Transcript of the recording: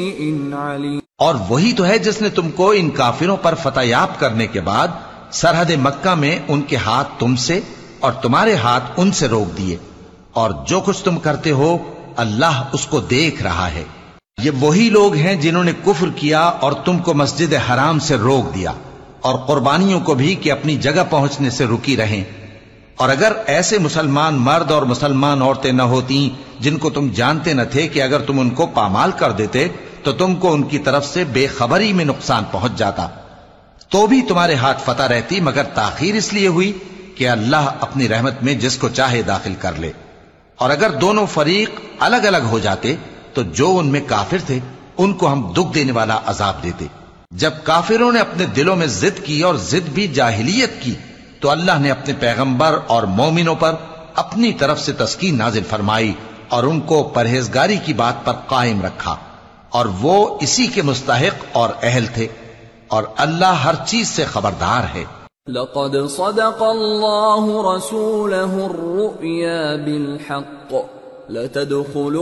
علیم۔ اور وہی تو ہے جس نے تم کو ان کافروں پر فتح یاب کرنے کے بعد سرحد مکہ میں ان کے ہاتھ تم سے اور تمہارے ہاتھ ان سے روک دیے، اور جو کچھ تم کرتے ہو اللہ اس کو دیکھ رہا ہے۔ یہ وہی لوگ ہیں جنہوں نے کفر کیا اور تم کو مسجد حرام سے روک دیا، اور قربانیوں کو بھی کہ اپنی جگہ پہنچنے سے رکی رہیں۔ اور اگر ایسے مسلمان مرد اور مسلمان عورتیں نہ ہوتی جن کو تم جانتے نہ تھے کہ اگر تم ان کو پامال کر دیتے تو تم کو ان کی طرف سے بے خبری میں نقصان پہنچ جاتا، تو بھی تمہارے ہاتھ فتح رہتی، مگر تاخیر اس لیے ہوئی کہ اللہ اپنی رحمت میں جس کو چاہے داخل کر لے۔ اور اگر دونوں فریق الگ الگ ہو جاتے تو جو ان میں کافر تھے ان کو ہم دکھ دینے والا عذاب دیتے۔ جب کافروں نے اپنے دلوں میں ضد کی، اور ضد بھی جاہلیت کی، تو اللہ نے اپنے پیغمبر اور مومنوں پر اپنی طرف سے تسکین نازل فرمائی اور ان کو پرہیزگاری کی بات پر قائم رکھا، اور وہ اسی کے مستحق اور اہل تھے، اور اللہ ہر چیز سے خبردار ہے۔ لقد صدق اللہ رسولہ الرؤیا بالحق لتدخلوا